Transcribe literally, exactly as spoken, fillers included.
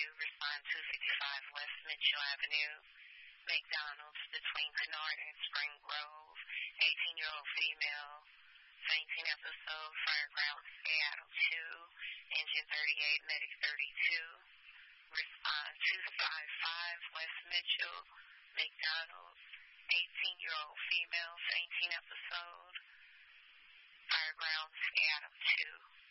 respond two fifty-five West Mitchell Avenue, McDonald's between Kennard and Spring Grove, eighteen-year-old female, fainting episode, Fireground, Seattle two, engine thirty-eight, medic thirty-two, respond two fifty-five West Mitchell, McDonald's, eighteen-year-old female, fainting episode, Fireground, Seattle two.